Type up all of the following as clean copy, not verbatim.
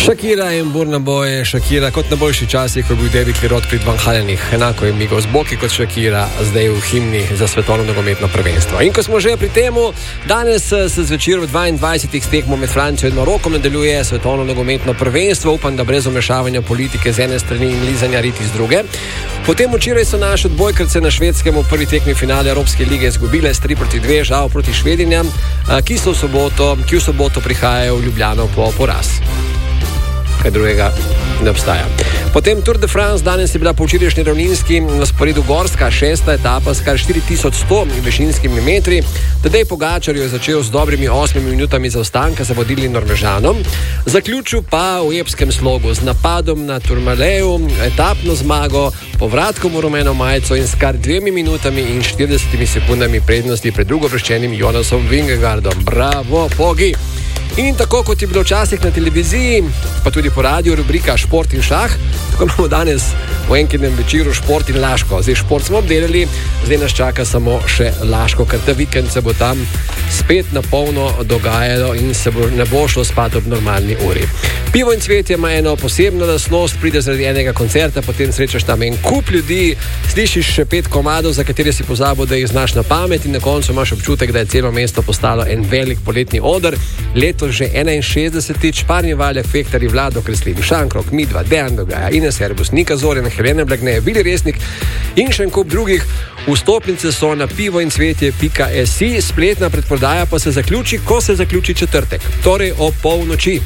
Shakira in Burna Boy, Shakira kot na boljši časih, ko je bil David Lee Roth pri Van Halenih, enako je Migos Boki kot Shakira, zdaj v himni za svetovno nogometno prvenstvo. In ko smo že pri temu, danes se zvečer v 22. tekmo med Francijo in Marokom nadaljuje svetovno nogometno prvenstvo, upam, da brez vmešavanja politike z ene strani in lizanja riti z druge. Potem včeraj so naše odbojkarce na Švedskem v prvi tekmi finale Evropske lige izgubile s 3-2, žal proti Švedinjam, ki v soboto prihajajo v Ljubljano po poraz. Kaj drugega ne obstaja. Potem Tour de France, danes je bila po včerajšnji ravninski na sporedu gorska, 6. etapa s kar 4100 višinskimi metri. Tadej Pogačar je začel z dobrimi 8 minutami zaostanka za vodilnim Norvežanom. Zaključil pa v epskem slogu z napadom na Tourmaleju, etapno zmago, povratkom v rumeno majico in s kar 2 minutami in 40 sekundami prednosti pred drugovrščenim Jonasom Vingegaardom. Bravo, Pogi! In tako kot je bilo včasih na televiziji, pa tudi po radiju, rubrika Šport in šah, tako imamo danes v enkinem večeru Šport in Laško. Zdaj šport smo obdelali, zdaj nas čaka samo še Laško, ker ta vikend se bo tam spet na polno dogajalo in se ne bo šlo spat ob normalni uri. Pivo in cvetje ima eno posebno lastnost, pride zaradi enega koncerta, potem srečaš tam en kup ljudi, slišiš še 5 komadov, za katere si pozabil, da jih znaš na pamet in na koncu imaš občutek, da je celo mesto postalo en velik poletni oder. Letos že 61. Parni Valjak, Fektarji, Vlado Kreslin, Šankrok, Midva, Dejan Dogaja, Ines Herbus, Nika Zorjana, Helena Blagne, Vili Resnik in še en kup drugih. Vstopnice so na pivoincvetje.si, spletna predprodaja pa se zaključi, ko se zaključi četrtek, torej ob polnoči.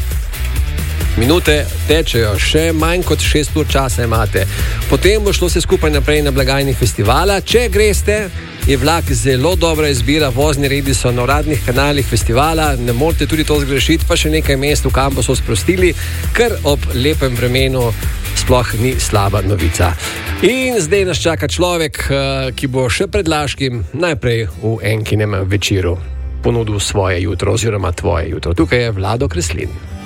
Minute tečejo, še manj kot 6 ur časa imate. Potem bo šlo se skupaj naprej na blagajnih festivala. Če greste, je vlak zelo dobra izbira, vozni redi so na uradnih kanalih festivala, ne morete tudi to zgrešiti, pa še nekaj mest v kampu so sprostili, ker ob lepem vremenu sploh ni slaba novica. In zdaj nas čaka človek, ki bo še pred Laškim najprej v enkinem večeru ponudil svoje jutro oziroma tvoje jutro. Tukaj je Vlado Kreslin.